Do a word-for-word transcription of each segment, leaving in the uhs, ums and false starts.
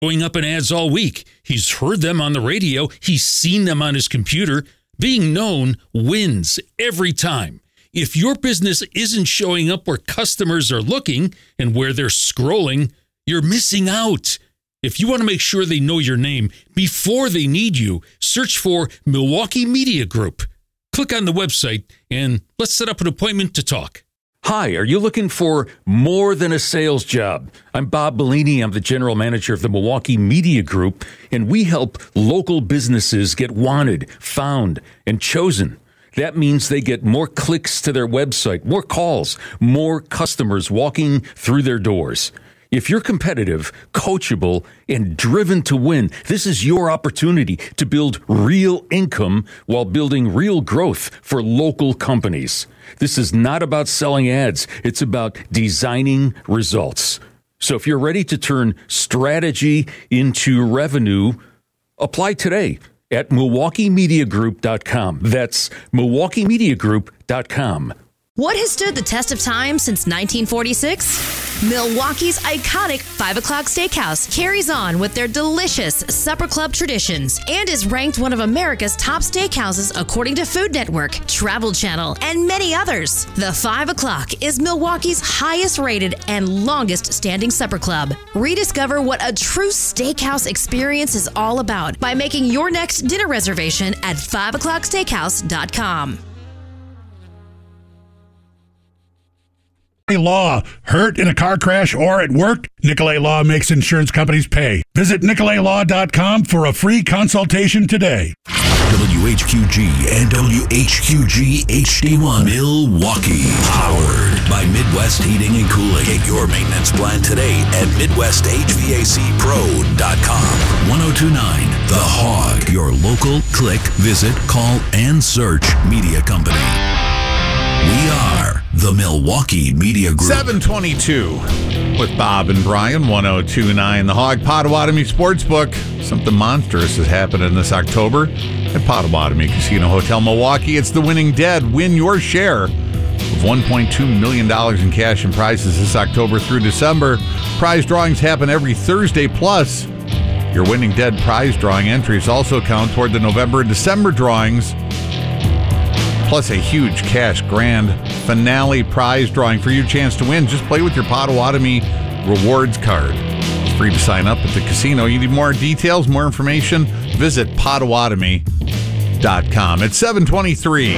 Going up in ads all week. He's heard them on the radio. He's seen them on his computer. Being known wins every time. If your business isn't showing up where customers are looking and where they're scrolling, you're missing out. If you want to make sure they know your name before they need you, search for Milwaukee Media Group. Click on the website and let's set up an appointment to talk. Hi, are you looking for more than a sales job? I'm Bob Bellini. I'm the general manager of the Milwaukee Media Group, and we help local businesses get wanted, found, and chosen. That means they get more clicks to their website, more calls, more customers walking through their doors. If you're competitive, coachable, and driven to win, this is your opportunity to build real income while building real growth for local companies. This is not about selling ads. It's about designing results. So if you're ready to turn strategy into revenue, apply today at Milwaukee Media Group dot com. That's Milwaukee Media Group dot com. What has stood the test of time since nineteen forty-six? Milwaukee's iconic five o'clock Steakhouse carries on with their delicious supper club traditions and is ranked one of America's top steakhouses according to Food Network, Travel Channel, and many others. The five o'clock is Milwaukee's highest rated and longest standing supper club. Rediscover what a true steakhouse experience is all about by making your next dinner reservation at five o'clock steakhouse dot com. Law. Hurt in a car crash or at work? Nicolay Law makes insurance companies pay. Visit Nicolay Law dot com for a free consultation today. W H Q G and W H Q G H D one Milwaukee. Powered by Midwest Heating and Cooling. Get your maintenance plan today at Midwest H V A C Pro dot com. ten twenty-nine The Hog. Your local click, visit, call, and search media company. We are the Milwaukee Media Group. seven twenty-two with Bob and Brian, ten twenty-nine The Hog. Potawatomi Sportsbook. Something monstrous is happening this October at Potawatomi Casino Hotel Milwaukee. It's the Winning Dead. Win your share of one point two million dollars in cash and prizes this October through December. Prize drawings happen every Thursday. Plus, your Winning Dead prize drawing entries also count toward the November and December drawings. Plus a huge cash grand finale prize drawing for your chance to win. Just play with your Potawatomi rewards card. It's free to sign up at the casino. You need more details, more information, visit Potawatomi dot com. It's seven twenty-three.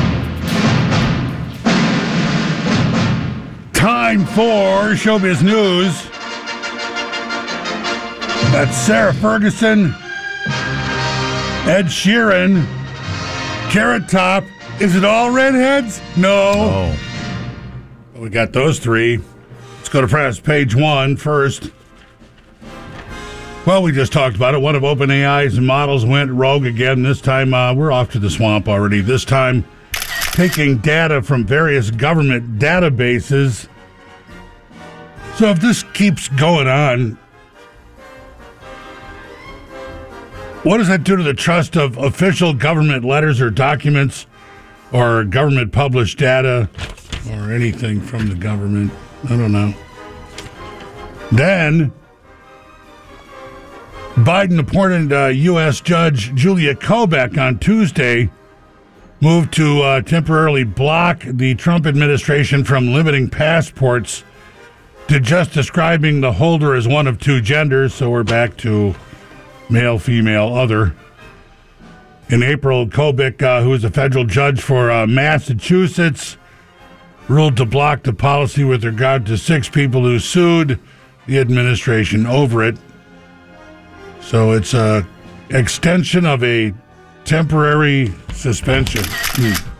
Time for Showbiz News. That's Sarah Ferguson, Ed Sheeran, Carrot Top. Is it all redheads? No. Oh. We got those three. Let's go to press page one first. Well, we just talked about it. One of OpenAI's models went rogue again. This time, uh, we're off to the swamp already. This time, taking data from various government databases. So if this keeps going on, what does that do to the trust of official government letters or documents or government published data or anything from the government? I don't know. Then, Biden appointed uh, U S Judge Julia Kobach on Tuesday moved to uh, temporarily block the Trump administration from limiting passports to just describing the holder as one of two genders. So we're back to male, female, other. In April, Kobach, uh, who is a federal judge for uh, Massachusetts, ruled to block the policy with regard to six people who sued the administration over it. So it's a extension of a temporary suspension. Hmm.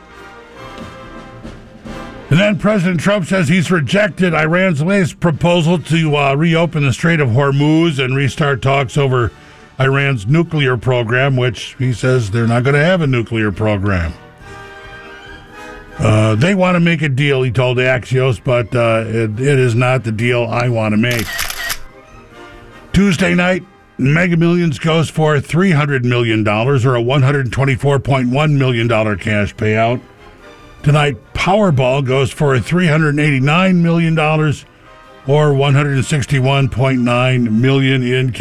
And then President Trump says he's rejected Iran's latest proposal to uh, reopen the Strait of Hormuz and restart talks over Iran's nuclear program, which he says they're not going to have a nuclear program. Uh, they want to make a deal, he told Axios, but uh, it, it is not the deal I want to make. Tuesday night, Mega Millions goes for three hundred million dollars or a one hundred twenty-four point one million dollars cash payout. Tonight, Powerball goes for three hundred eighty-nine million dollars or one hundred sixty-one point nine million in